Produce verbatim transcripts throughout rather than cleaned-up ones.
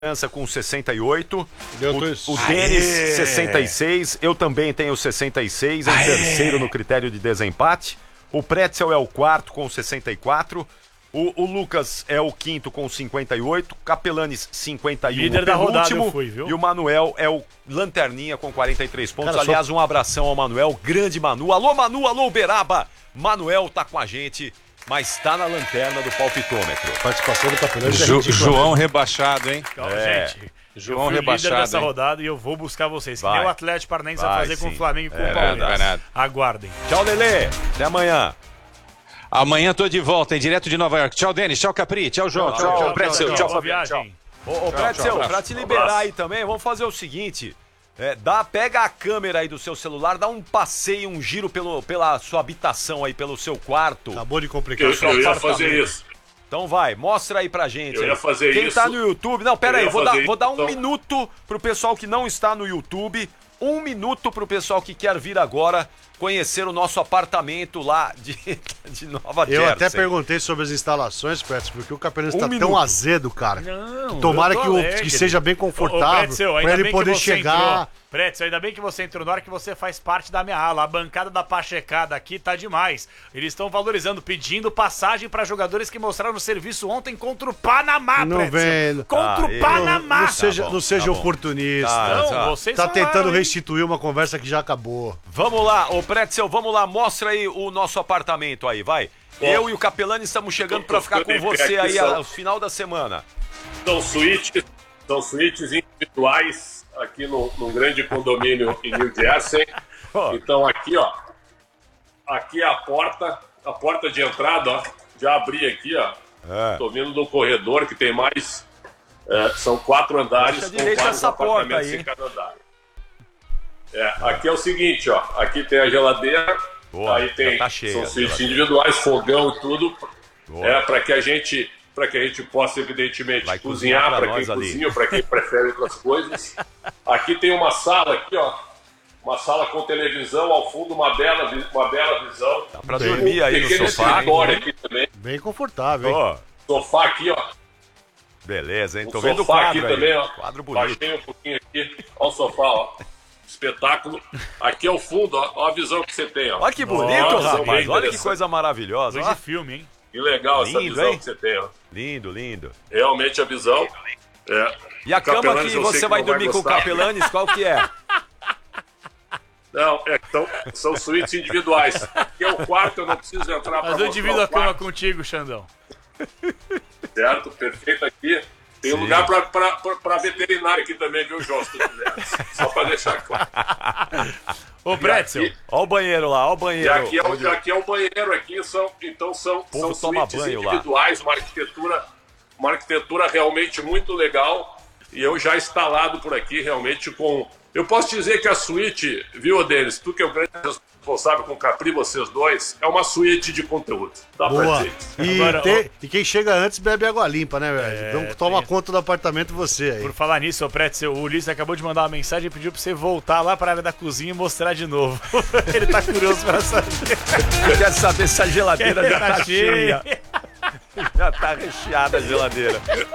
com sessenta e oito, Deu o, isso. o Denis sessenta e seis, eu também tenho sessenta e seis, é o terceiro no critério de desempate. O Pretzel é o quarto com sessenta e quatro, o, o Lucas é o quinto com cinquenta e oito, Capelanes cinquenta e um, líder o da rodada penúltimo, eu fui, viu? E o Manuel é o lanterninha com quarenta e três pontos. Cara, Aliás, só... um abração ao Manuel, grande Manu. Alô Manu, alô Uberaba. Manuel tá com a gente, mas tá na lanterna do palpitômetro. Participação do Capelanes. Jo, João rebaixado, hein? Então, É. gente, João eu fui rebaixado, líder dessa hein? rodada e eu vou buscar vocês. Que Vai. nem o Atlético Paranaense vai Vai, fazer com sim. o Flamengo e com É o Palmeiras. verdade, verdade. Aguardem. Tchau, Lelê. Até amanhã. Amanhã tô de volta, em direto de Nova York. Tchau, Denis. Tchau, Capri. Tchau, João. Tchau, tchau, Pretzel. Tchau, Boa Fabiano. Tchau. viagem. Ô, ô Pretzel, tchau, pra te liberar aí também, vamos fazer o seguinte. É, dá, pega a câmera aí do seu celular, dá um passeio, um giro pelo, pela sua habitação aí, pelo seu quarto. Acabou de complicar. Eu, eu ia fazer isso. Então vai, mostra aí pra gente. Eu aí. ia fazer Quem isso. tá no YouTube... Não, pera Eu aí, ia vou dar, fazer vou dar um isso, então. minuto pro pessoal que não está no YouTube. Um minuto pro pessoal que quer vir agora conhecer o nosso apartamento lá de, de Nova Eu Jersey. até perguntei sobre as instalações, Pretzel, porque o Capelanes Um tá minuto. tão azedo, cara. Não, Tomara eu tô que, o, alegre. que seja bem Ô, confortável, Pretzel, pra ainda ele bem poder que você chegar... entrou. Pretzel, ainda bem que você entrou na hora que você faz parte da minha ala. A bancada da Pachecada aqui tá demais. Eles estão valorizando, pedindo passagem pra jogadores que mostraram serviço ontem contra o Panamá, Não Pretzel. vem. Contra Ah, o eu- Panamá. Não seja, bom, não seja tá bom. oportunista. Tá, Não, tá. vocês Tá falaram, tentando hein? restituir uma conversa que já acabou. Vamos lá, ô Pretzel, vamos lá, mostra aí o nosso apartamento aí, vai. Eu e o Capelani estamos chegando pra ficar com você aí ao final da semana. São suítes, são suítes individuais aqui no, num grande condomínio em New Jersey. Ó. Então aqui, ó, aqui é a porta, a porta de entrada, ó. Já abri aqui, ó. É. Tô vindo do corredor que tem mais, é, são quatro andares Deixa com direito vários essa porta apartamentos aí, hein? em cada andar. É, aqui é o seguinte, ó, aqui tem a geladeira, Boa, aí tem, já tá cheia são a suítes geladeira. individuais, fogão e tudo, Boa. é, para que a gente, para que a gente possa evidentemente Vai cozinhar cozinhar pra para quem nós ali. cozinha, para quem prefere outras coisas. Aqui tem uma sala aqui, ó, uma sala com televisão ao fundo, uma bela, vi- uma bela visão. Dá pra Bem, dormir aí no Pequeno sofá, hein? escritório aqui também, Bem confortável, hein? Ó, sofá aqui, ó. beleza, hein? O Tô vendo o sofá quadro aqui aí. também, ó. Quadro bonito. Baixei um pouquinho aqui. Ó o sofá, ó. Espetáculo. Aqui é o fundo, ó. Ó a visão que você tem, ó. Olha que bonito, Nossa, rapaz. bem Olha que interessante. coisa maravilhosa. Coisa Ó, de filme, hein? Que legal essa Lindo, visão hein? que você tem, ó. lindo, lindo. Realmente a visão. É. E a O cama Capelanes que eu sei você que vai não dormir com o gostar. Capelanes, qual que é? Não, é, então, são suítes individuais. Aqui é o quarto, eu não preciso entrar para Mas eu mostrar divido o a cama quarto, contigo, Xandão. certo? Perfeito aqui. Tem um Sim. lugar para veterinário aqui também, viu, João? Se tu quiser. Só para deixar claro. Ô, Pretzel, aqui- Ó o banheiro lá, ó o E banheiro. aqui é, Onde- o, aqui é o banheiro, aqui são, então são, povo são toma suítes banho lá. individuais, uma arquitetura, uma arquitetura realmente muito legal. E eu já instalado por aqui, realmente com... Eu posso dizer que a suíte, viu, Denis, tu que é o grande responsável com o Capri, vocês dois, é uma suíte de conteúdo. Dá pra Boa. dizer isso. E, Agora, te- e quem chega antes bebe água limpa, né, velho? É, então toma tem- conta do apartamento você aí. por falar nisso, ô Pretzel, o Ulisses acabou de mandar uma mensagem e pediu pra você voltar lá pra área da cozinha e mostrar de novo. Ele tá curioso pra saber. Quer saber se a geladeira já tá cheia? cheio. Já tá recheada a geladeira.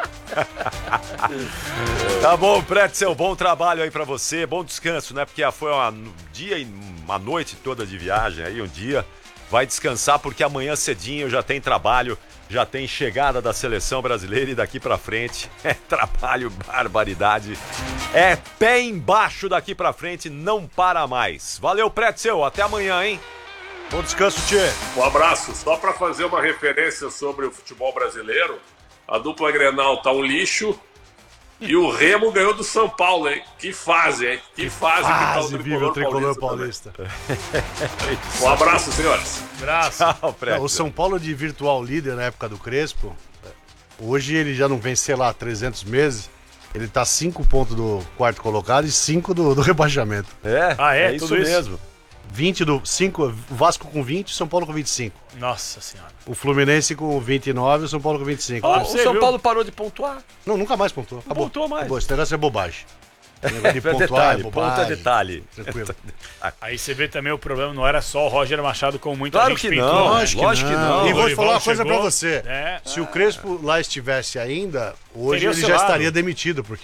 Tá bom, Pretzel, bom trabalho aí pra você, bom descanso, né? Porque foi um dia e uma noite toda de viagem aí, um dia. Vai descansar porque amanhã cedinho já tem trabalho, já tem chegada da seleção brasileira e daqui pra frente é trabalho, barbaridade. É pé embaixo daqui pra frente, não para mais. Valeu, Pretzel, até amanhã, hein? Bom descanso, Tchê. Um abraço. Só para fazer uma referência sobre o futebol brasileiro, a dupla Grenal tá um lixo e o Remo ganhou do São Paulo, hein? Que fase, hein? Que fase que tá o Quase vive o tricolor paulista. também. Um abraço, senhores. Braço. Tchau, Pretzel. Não, o São Paulo de virtual líder na época do Crespo, hoje ele já não vem, sei lá, trezentos meses. Ele tá cinco pontos do quarto colocado e cinco do, do rebaixamento. É, Ah, é? isso Tudo isso? mesmo. vinte do cinco, Vasco com vinte, São Paulo com vinte e cinco. Nossa senhora. O Fluminense com vinte e nove, o São Paulo com vinte e cinco. Ó, você o São viu? Paulo parou de pontuar. Não, nunca mais pontuou. Acabou. pontuou mais. Acabou. Esse negócio é bobagem. Negócio de É pontuar, detalhe, é ponto é bobagem. detalhe. Tranquilo. Aí você vê também o problema, não era só o Roger Machado, como muita Claro gente que pintou, não, né? lógico que não. E vou te Dorival falar uma coisa chegou, pra você. né? Se o Crespo lá estivesse ainda, hoje Teria o ele seu já lado. estaria demitido, porque